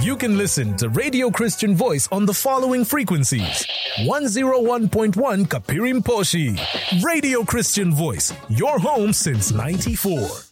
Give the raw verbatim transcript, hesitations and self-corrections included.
You can listen to Radio Christian Voice on the following frequencies. one oh one point one Kapirimposhi. Radio Christian Voice, your home since ninety-four.